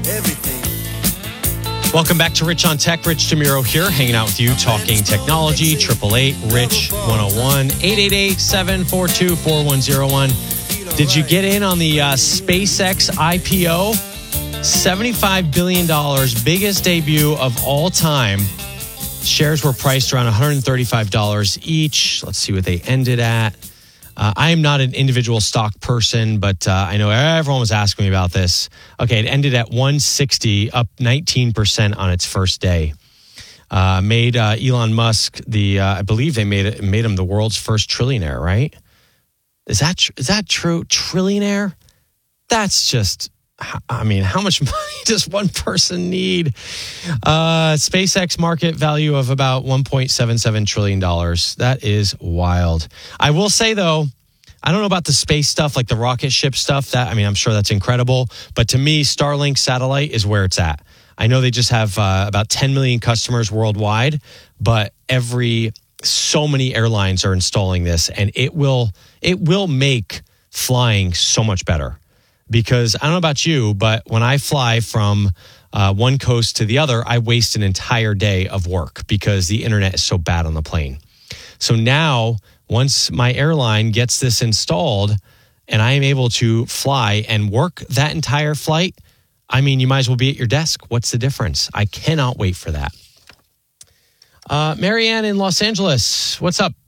everything. Welcome back to Rich on Tech. Rich DeMuro here, hanging out with you, talking technology. 888-RICH-101, 888-742-4101. Did you get in on the SpaceX IPO? $75 billion, biggest debut of all time. Shares were priced around $135 each. Let's see what they ended at. I am not an individual stock person, but I know everyone was asking me about this. Okay, it ended at 160, up 19% on its first day. Made Elon Musk I believe they made him the world's first trillionaire, right? Is that true? Trillionaire? That's just, I mean, how much money does one person need? SpaceX market value of about $1.77 trillion. That is wild. I will say, though, I don't know about the space stuff, like the rocket ship stuff. I'm sure that's incredible. But to me, Starlink satellite is where it's at. I know they just have about 10 million customers worldwide, but so many airlines are installing this, and it will make flying so much better. Because I don't know about you, but when I fly from one coast to the other, I waste an entire day of work because the internet is so bad on the plane. So now, once my airline gets this installed and I am able to fly and work that entire flight, you might as well be at your desk. What's the difference? I cannot wait for that. Marianne in Los Angeles, what's up?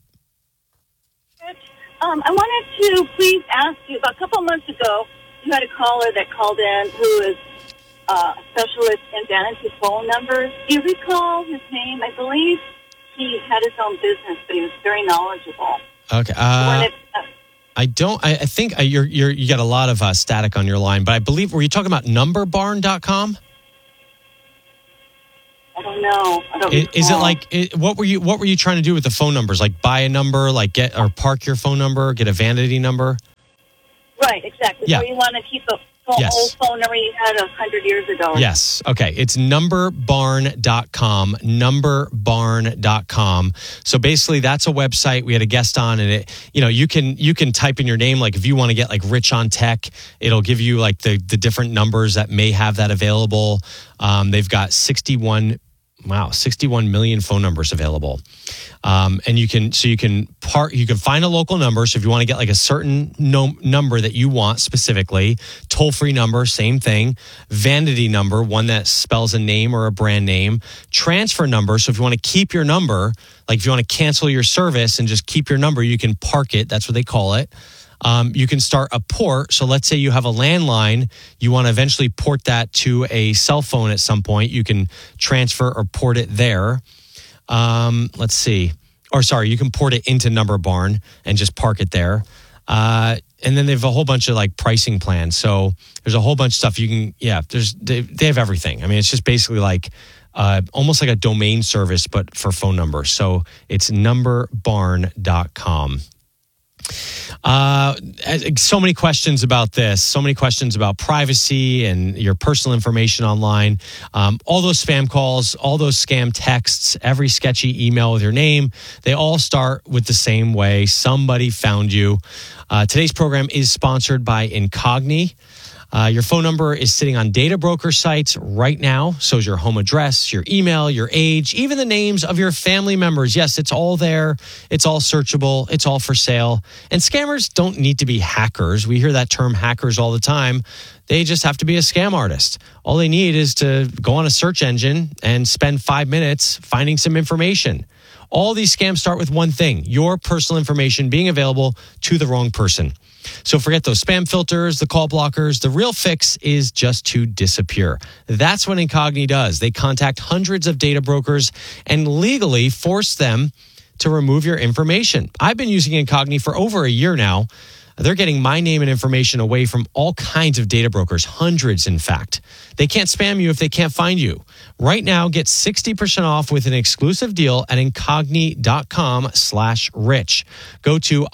I wanted to please ask you, about a couple of months ago, you had a caller that called in who is a specialist in vanity phone numbers. Do you recall his name? I believe he had his own business, but he was very knowledgeable. Okay. I don't. I think you got a lot of static on your line, but I believe, were you talking about numberbarn.com? I don't know. Is it like what were you trying to do with the phone numbers? Like buy a number, like get or park your phone number, get a vanity number? Right, exactly. Yeah. So you want to keep the old phone number you had 100 years ago. Yes. Okay. It's numberbarn.com, numberbarn.com. So basically that's a website we had a guest on, and you can type in your name. Like if you want to get like Rich on Tech, it'll give you like the different numbers that may have that available. They've got 61 million phone numbers available. And you can find a local number. So if you want to get like a certain number that you want specifically, toll-free number, same thing, vanity number, one that spells a name or a brand name, transfer number. So if you want to keep your number, like if you want to cancel your service and just keep your number, you can park it. That's what they call it. You can start a port. So let's say you have a landline. You want to eventually port that to a cell phone at some point. You can transfer or port it there. Let's see. You can port it into Number Barn and just park it there. And then they have a whole bunch of like pricing plans. So there's a whole bunch of stuff they have everything. It's just basically like almost like a domain service, but for phone numbers. So it's numberbarn.com. So many questions about this, so many questions about privacy and your personal information online. All those spam calls, all those scam texts, every sketchy email with your name, they all start with the same way. Somebody found you. Today's program is sponsored by Incogni. Your phone number is sitting on data broker sites right now. So is your home address, your email, your age, even the names of your family members. Yes, it's all there. It's all searchable. It's all for sale. And scammers don't need to be hackers. We hear that term hackers all the time. They just have to be a scam artist. All they need is to go on a search engine and spend 5 minutes finding some information. All these scams start with one thing: your personal information being available to the wrong person. So forget those spam filters, the call blockers. The real fix is just to disappear. That's what Incogni does. They contact hundreds of data brokers and legally force them to remove your information. I've been using Incogni for over a year now. They're getting my name and information away from all kinds of data brokers, hundreds, in fact. They can't spam you if they can't find you. Right now, get 60% off with an exclusive deal at incogni.com/rich. Go to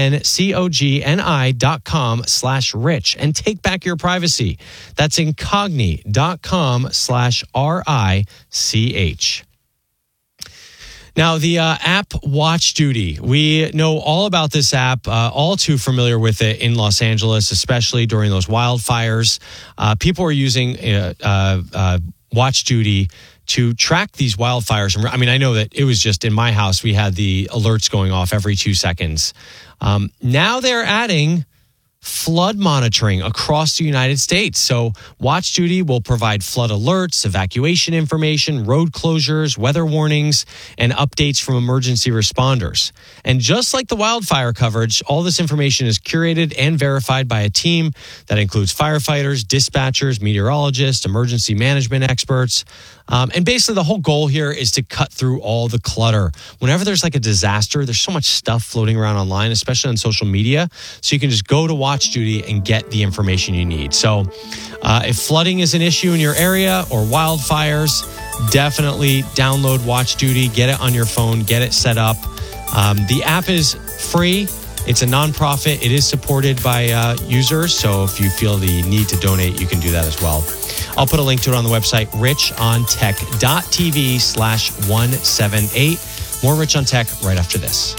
incogni.com/rich and take back your privacy. That's incogni.com/RICH. Now, the app Watch Duty. We know all about this app, all too familiar with it in Los Angeles, especially during those wildfires. People are using Watch Duty to track these wildfires. I mean, I know that it was just in my house, we had the alerts going off every 2 seconds. Now they're adding flood monitoring across the United States. So Watch Duty will provide flood alerts, evacuation information, road closures, weather warnings, and updates from emergency responders. And just like the wildfire coverage, all this information is curated and verified by a team that includes firefighters, dispatchers, meteorologists, emergency management experts. And basically the whole goal here is to cut through all the clutter. Whenever there's like a disaster, there's so much stuff floating around online, especially on social media. So you can just go to Watch Duty and get the information you need. So if flooding is an issue in your area or wildfires, definitely download Watch Duty, get it on your phone, get it set up. The app is free. It's a nonprofit. It is supported by users. So if you feel the need to donate, you can do that as well. I'll put a link to it on the website, richontech.tv/178. More Rich on Tech right after this.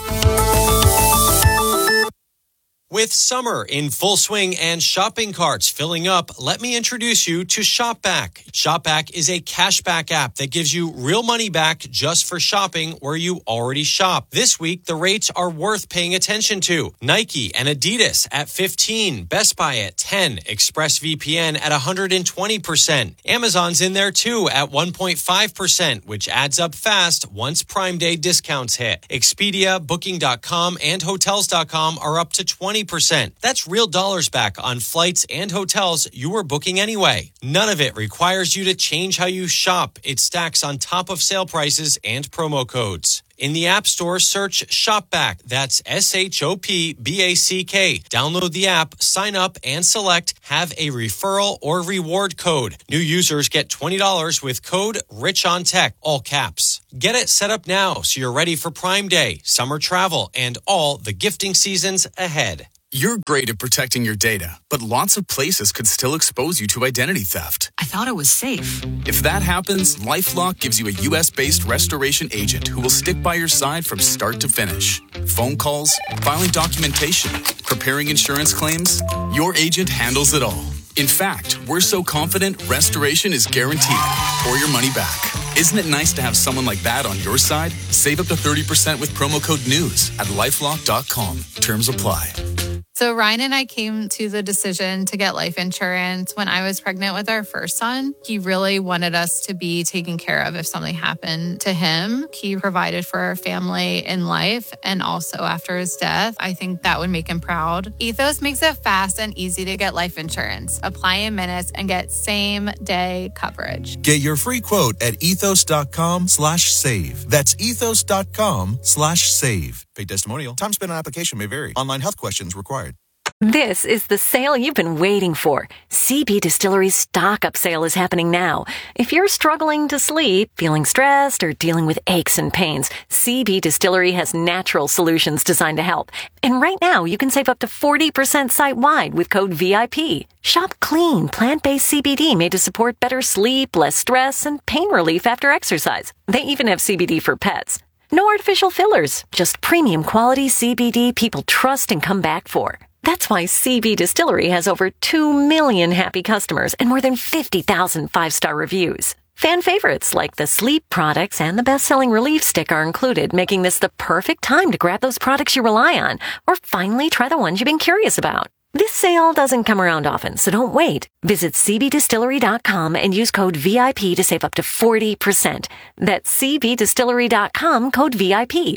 With summer in full swing and shopping carts filling up, let me introduce you to ShopBack. ShopBack is a cashback app that gives you real money back just for shopping where you already shop. This week, the rates are worth paying attention to. Nike and Adidas at 15%, Best Buy at 10%, ExpressVPN at 120%. Amazon's in there too at 1.5%, which adds up fast once Prime Day discounts hit. Expedia, Booking.com, and Hotels.com are up to 20%. That's real dollars back on flights and hotels you were booking anyway. None of it requires you to change how you shop. It stacks on top of sale prices and promo codes. In the App Store, search ShopBack. That's ShopBack. Download the app, sign up, and select Have a Referral or Reward Code. New users get $20 with code RichOnTech, all caps. Get it set up now so you're ready for Prime Day, summer travel, and all the gifting seasons ahead. You're great at protecting your data, but lots of places could still expose you to identity theft. I thought it was safe. If that happens, LifeLock gives you a U.S.-based restoration agent who will stick by your side from start to finish. Phone calls, filing documentation, preparing insurance claims, your agent handles it all. In fact, we're so confident restoration is guaranteed or your money back. Isn't it nice to have someone like that on your side? Save up to 30% with promo code NEWS at LifeLock.com. Terms apply. So Ryan and I came to the decision to get life insurance when I was pregnant with our first son. He really wanted us to be taken care of if something happened to him. He provided for our family in life and also after his death. I think that would make him proud. Ethos makes it fast and easy to get life insurance. Apply in minutes and get same-day coverage. Get your free quote at ethos.com/save. That's ethos.com/save. Paid testimonial. Time spent on application may vary. Online health questions required. This is the sale you've been waiting for. CB Distillery's Stock Up sale is happening now. If you're struggling to sleep, feeling stressed, or dealing with aches and pains, CB Distillery has natural solutions designed to help. And right now, you can save up to 40% site-wide with code VIP. Shop clean, plant-based CBD made to support better sleep, less stress, and pain relief after exercise. They even have CBD for pets. No artificial fillers, just premium quality CBD people trust and come back for. That's why CB Distillery has over 2 million happy customers and more than 50,000 five-star reviews. Fan favorites like the sleep products and the best-selling relief stick are included, making this the perfect time to grab those products you rely on or finally try the ones you've been curious about. This sale doesn't come around often, so don't wait. Visit cbdistillery.com and use code VIP to save up to 40%. That's cbdistillery.com, code VIP.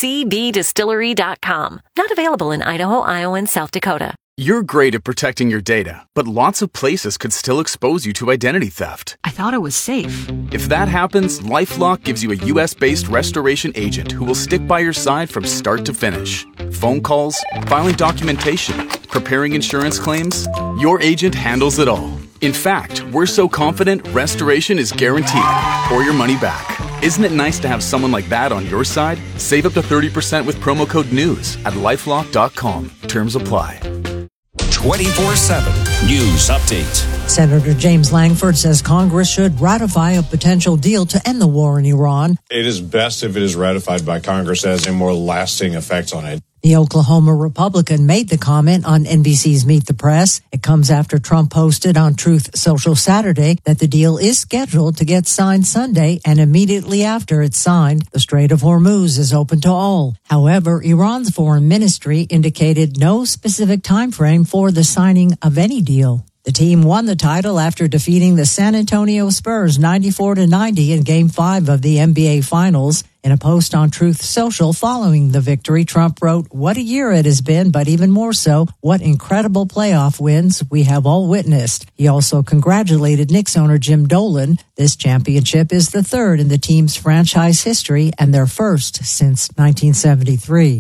cbdistillery.com. Not available in Idaho, Iowa, and South Dakota. You're great at protecting your data, but lots of places could still expose you to identity theft. I thought it was safe. If that happens, LifeLock gives you a U.S.-based restoration agent who will stick by your side from start to finish. Phone calls, filing documentation, preparing insurance claims, your agent handles it all. In fact, we're so confident restoration is guaranteed or your money back. Isn't it nice to have someone like that on your side? Save up to 30% with promo code NEWS at LifeLock.com. Terms apply. 24/7 News Update. Senator James Langford says Congress should ratify a potential deal to end the war in Iran. It is best if it is ratified by Congress as a more lasting effect on it. The Oklahoma Republican made the comment on NBC's Meet the Press. It comes after Trump posted on Truth Social Saturday that the deal is scheduled to get signed Sunday, and immediately after it's signed, the Strait of Hormuz is open to all. However, Iran's foreign ministry indicated no specific time frame for the signing of any deal. The team won the title after defeating the San Antonio Spurs 94-90 in Game 5 of the NBA Finals. In a post on Truth Social following the victory, Trump wrote, "What a year it has been, but even more so, what incredible playoff wins we have all witnessed." He also congratulated Knicks owner Jim Dolan. This championship is the third in the team's franchise history and their first since 1973.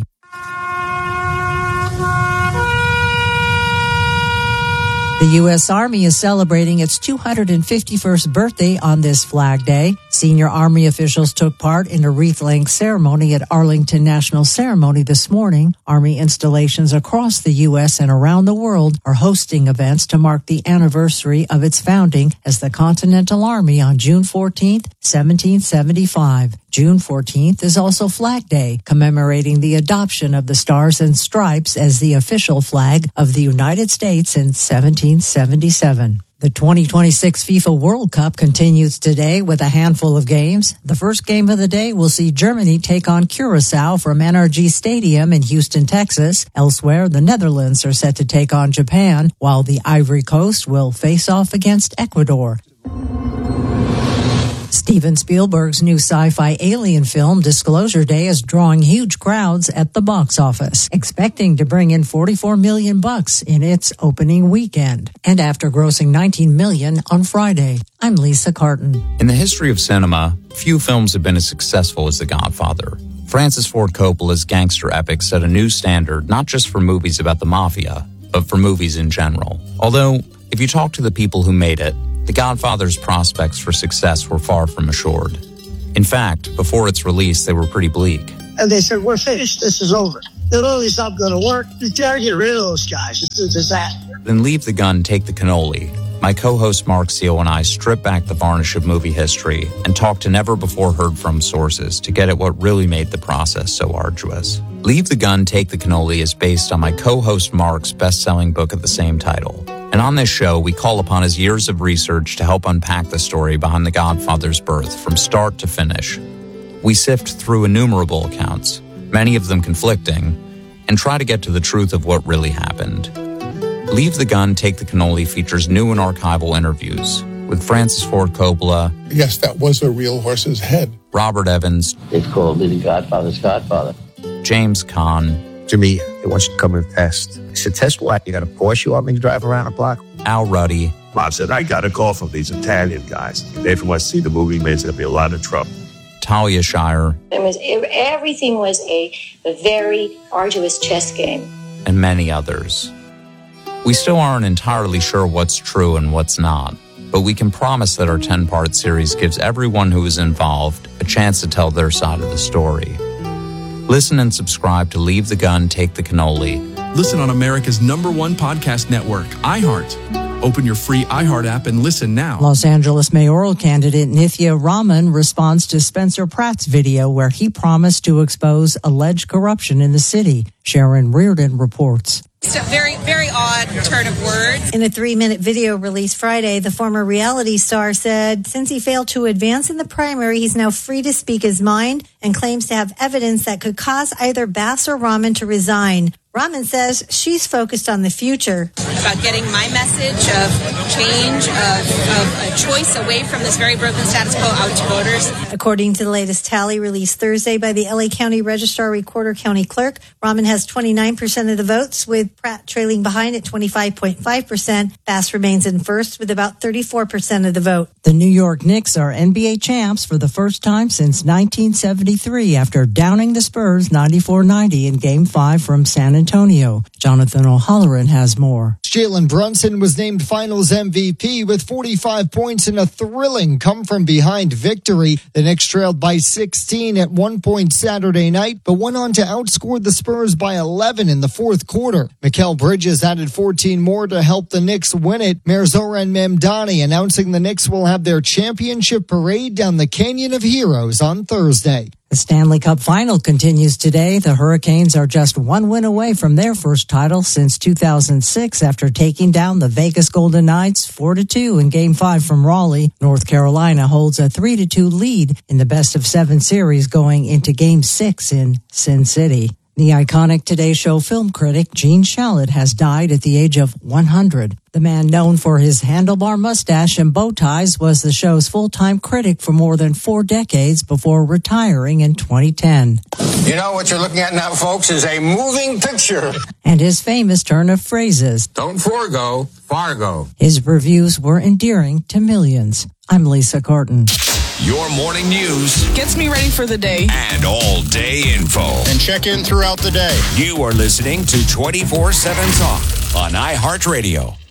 The U.S. Army is celebrating its 251st birthday on this Flag Day. Senior Army officials took part in a wreath-laying ceremony at Arlington National Ceremony this morning. Army installations across the U.S. and around the world are hosting events to mark the anniversary of its founding as the Continental Army on June 14th, 1775. June 14th is also Flag Day, commemorating the adoption of the Stars and Stripes as the official flag of the United States in 1777. The 2026 FIFA World Cup continues today with a handful of games. The first game of the day will see Germany take on Curacao from NRG Stadium in Houston, Texas. Elsewhere, the Netherlands are set to take on Japan, while the Ivory Coast will face off against Ecuador. Steven Spielberg's new sci-fi alien film, Disclosure Day, is drawing huge crowds at the box office, expecting to bring in $44 million in its opening weekend, and after grossing $19 million on Friday. I'm Lisa Carton. In the history of cinema, few films have been as successful as The Godfather. Francis Ford Coppola's gangster epic set a new standard not just for movies about the mafia, but for movies in general. Although, if you talk to the people who made it, The Godfather's prospects for success were far from assured. In fact, before its release, they were pretty bleak. And they said, "We're finished. This is over. It's not going to work. Just gotta get rid of those guys. It's a disaster." Then Leave the Gun, Take the Cannoli. My co-host Mark Seal and I strip back the varnish of movie history and talk to never-before-heard-from sources to get at what really made the process so arduous. Leave the Gun, Take the Cannoli is based on my co-host Mark's best-selling book of the same title. And on this show, we call upon his years of research to help unpack the story behind The Godfather's birth from start to finish. We sift through innumerable accounts, many of them conflicting, and try to get to the truth of what really happened. Leave the Gun, Take the Cannoli features new and archival interviews with Francis Ford Coppola. Yes, that was a real horse's head. Robert Evans. They called me the Godfather's Godfather. James Caan. Jimmy, they want you to come and test. I said, test what? You got a Porsche you want me to drive around the block? Al Ruddy. Bob said, I got a call from these Italian guys. They from West see the movie, means there'll be a lot of trouble. Talia Shire. Everything was a very arduous chess game. And many others. We still aren't entirely sure what's true and what's not, but we can promise that our 10-part series gives everyone who is involved a chance to tell their side of the story. Listen and subscribe to Leave the Gun, Take the Cannoli. Listen on America's #1 podcast network, iHeart. Open your free iHeart app and listen now. Los Angeles mayoral candidate Nithya Raman responds to Spencer Pratt's video where he promised to expose alleged corruption in the city. Sharon Reardon reports. It's a very, very odd turn of words. In a 3-minute video released Friday, the former reality star said since he failed to advance in the primary, he's now free to speak his mind and claims to have evidence that could cause either Bass or Raman to resign. Raman says she's focused on the future. About getting my message of change, of a choice away from this very broken status quo out to voters. According to the latest tally released Thursday by the LA County Registrar Recorder County Clerk, Raman has 29% of the votes, with Pratt trailing behind at 25.5%. Bass remains in first with about 34% of the vote. The New York Knicks are NBA champs for the first time since 1973 after downing the Spurs 94-90 in Game 5 from San Antonio. Jonathan O'Halloran has more. Jalen Brunson was named Finals MVP with 45 points in a thrilling come-from-behind victory. The Knicks trailed by 16 at one point Saturday night, but went on to outscore the Spurs by by 11 in the fourth quarter. Mikal Bridges added 14 more to help the Knicks win it. Mayor Zoran Mamdani announcing the Knicks will have their championship parade down the Canyon of Heroes on Thursday. The Stanley Cup final continues today. The Hurricanes are just one win away from their first title since 2006 after taking down the Vegas Golden Knights 4-2 in Game 5 from Raleigh. North Carolina holds a 3-2 lead in the best-of-7 series going into Game 6 in Sin City. The iconic Today Show film critic Gene Shalit has died at the age of 100. The man known for his handlebar mustache and bow ties was the show's full-time critic for more than 4 decades before retiring in 2010. You know what you're looking at now, folks, is a moving picture. And his famous turn of phrases. Don't forego, Fargo. His reviews were endearing to millions. I'm Lisa Carton. Your morning news gets me ready for the day and all-day info. And check in throughout the day. You are listening to 24/7 Talk on iHeartRadio.